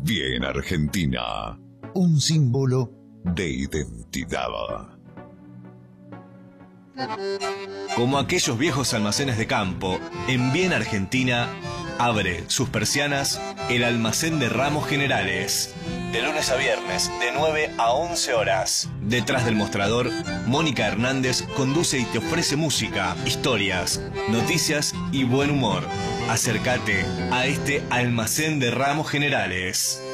Bien Argentina, un símbolo de identidad. Como aquellos viejos almacenes de campo, en Bien Argentina abre sus persianas el almacén de Ramos Generales. De lunes a viernes, de 9 a 11 horas. Detrás del mostrador, Mónica Hernández conduce y te ofrece música, historias, noticias y buen humor. Acércate a este almacén de Ramos Generales.